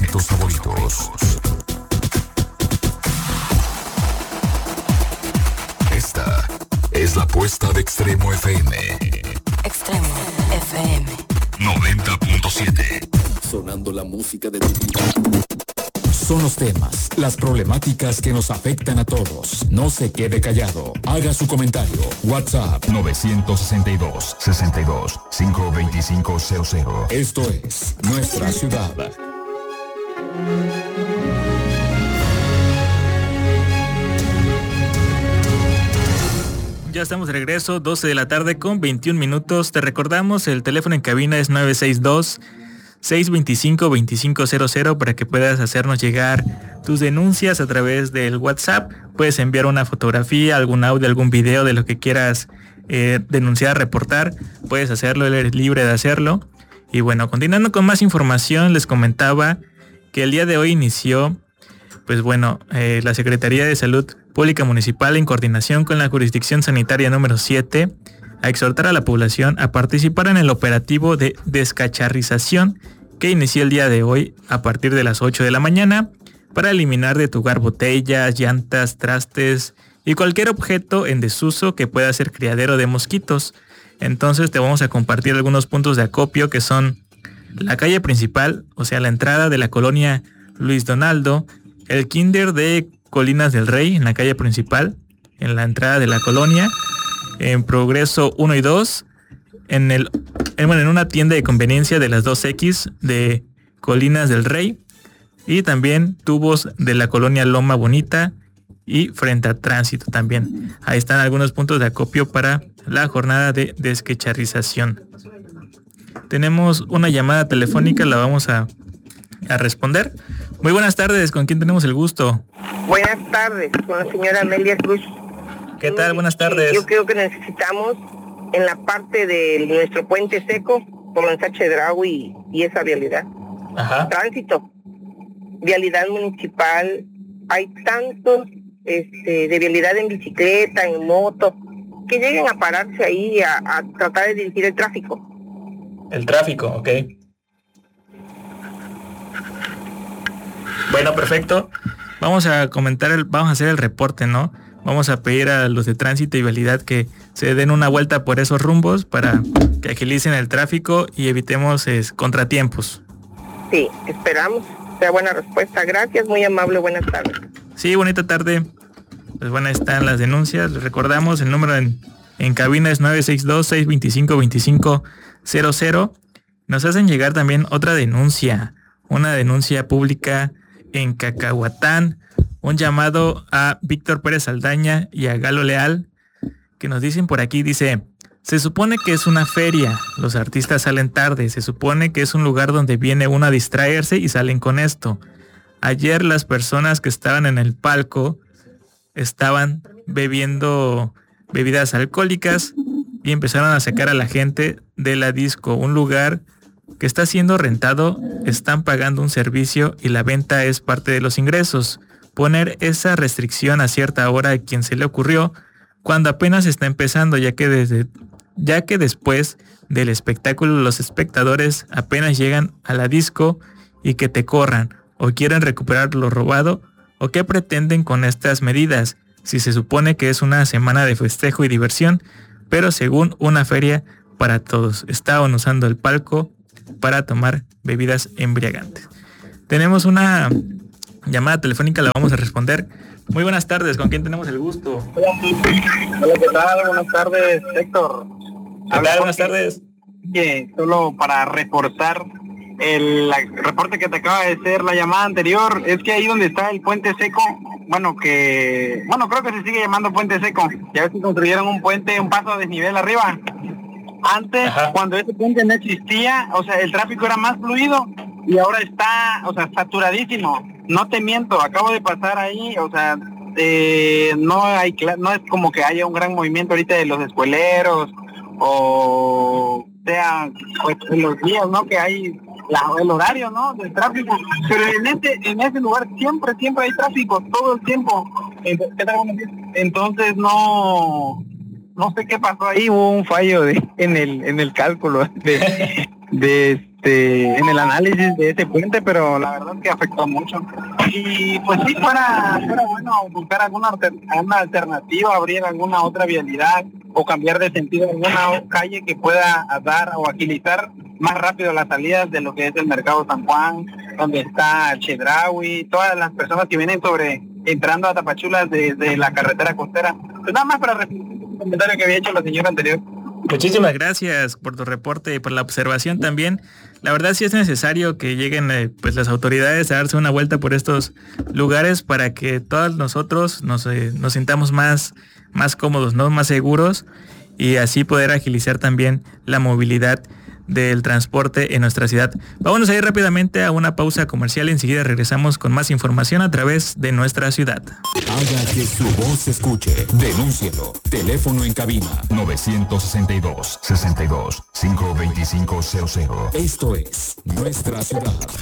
éxitos favoritos. Esta es la apuesta de Extremo FM. Extremo FM 90.7. Sonando la música de tu vida. Son los temas, las problemáticas que nos afectan a todos. No se quede callado. Haga su comentario. WhatsApp 962-62-52500. Esto es Nuestra Ciudad. Ya estamos de regreso, 12 de la tarde con 21 minutos. Te recordamos, el teléfono en cabina es 962-625-2500 para que puedas hacernos llegar tus denuncias a través del WhatsApp. Puedes enviar una fotografía, algún audio, algún video de lo que quieras denunciar, reportar. Puedes hacerlo, eres libre de hacerlo. Y bueno, continuando con más información, les comentaba que el día de hoy inició, la Secretaría de Salud Pública Municipal, en coordinación con la Jurisdicción Sanitaria número 7, a exhortar a la población a participar en el operativo de descacharrización que inició el día de hoy a partir de las 8 de la mañana para eliminar de tu hogar botellas, llantas, trastes y cualquier objeto en desuso que pueda ser criadero de mosquitos. Entonces te vamos a compartir algunos puntos de acopio que son la calle principal, o sea, la entrada de la colonia Luis Donaldo, el kinder de Colinas del Rey en la calle principal, en la entrada de la colonia, en Progreso 1 y 2, en una tienda de conveniencia de las 2X de Colinas del Rey, y también tubos de la colonia Loma Bonita y frente a Tránsito también. Ahí están algunos puntos de acopio para la jornada de descacharrización. Tenemos una llamada telefónica, la vamos a responder. Muy buenas tardes, ¿con quién tenemos el gusto? Buenas tardes, con la señora Amelia Cruz. ¿Qué tal? Buenas tardes. Yo creo que necesitamos en la parte de nuestro puente seco, por lanzar Chedraui y esa vialidad. Ajá. Tránsito, vialidad municipal, hay tantos de vialidad en bicicleta, en moto, que lleguen a pararse ahí a tratar de dirigir el tráfico. El tráfico, ok. Bueno, perfecto. Vamos a hacer el reporte, ¿no? Vamos a pedir a los de tránsito y vialidad que se den una vuelta por esos rumbos para que agilicen el tráfico y evitemos contratiempos. Sí, esperamos. Sea buena respuesta. Gracias, muy amable. Buenas tardes. Sí, bonita tarde. Pues bueno, están las denuncias. Les recordamos, el número en cabina es 962-625-2500. Nos hacen llegar también otra denuncia. Una denuncia pública en Cacahuatán. Un llamado a Víctor Pérez Saldaña y a Galo Leal, que nos dicen por aquí, dice: se supone que es una feria, los artistas salen tarde, se supone que es un lugar donde viene uno a distraerse y salen con esto. Ayer las personas que estaban en el palco estaban bebiendo bebidas alcohólicas y empezaron a sacar a la gente de la disco, un lugar que está siendo rentado, están pagando un servicio y la venta es parte de los ingresos. Poner esa restricción a cierta hora a quien se le ocurrió cuando apenas está empezando, ya que después del espectáculo los espectadores apenas llegan a la disco y que te corran o quieren recuperar lo robado, o qué pretenden con estas medidas si se supone que es una semana de festejo y diversión, pero según una feria para todos. Estaban usando el palco para tomar bebidas embriagantes. Tenemos una llamada telefónica, la vamos a responder. Muy buenas tardes, ¿con quién tenemos el gusto? Hola, ¿qué tal? Buenas tardes, Héctor. ¿Qué tal? Buenas tardes. Solo para reportar el reporte que te acaba de hacer la llamada anterior, es que ahí donde está el puente seco, creo que se sigue llamando puente seco, ya ves que construyeron un puente, un paso a desnivel arriba. Antes, ajá, cuando ese puente no existía, el tráfico era más fluido y ahora está, saturadísimo. No te miento, acabo de pasar ahí, no es como que haya un gran movimiento ahorita de los escueleros, pues en los días, ¿no? Que hay el horario, ¿no? Del tráfico. Pero en ese lugar siempre hay tráfico, todo el tiempo. Entonces no sé qué pasó ahí, hubo un fallo en el cálculo de en el análisis de ese puente, pero la verdad que afectó mucho. Y pues sí, fuera bueno buscar alguna alternativa, abrir alguna otra vialidad o cambiar de sentido alguna calle que pueda dar o agilizar más rápido las salidas de lo que es el mercado San Juan, donde está Chedraui, todas las personas que vienen entrando a Tapachula desde la carretera costera. Pues nada más para repetir el comentario que había hecho la señora anterior. Muchísimas gracias por tu reporte y por la observación también. La verdad sí es necesario que lleguen pues las autoridades a darse una vuelta por estos lugares para que todos nosotros nos sintamos más cómodos, ¿no? Más seguros, y así poder agilizar también la movilidad del transporte en nuestra ciudad. Vámonos a ir rápidamente a una pausa comercial. Enseguida regresamos con más información a través de nuestra ciudad. Haga que su voz se escuche. Denúncielo. Teléfono en cabina 962-52500. Esto es Nuestra Ciudad.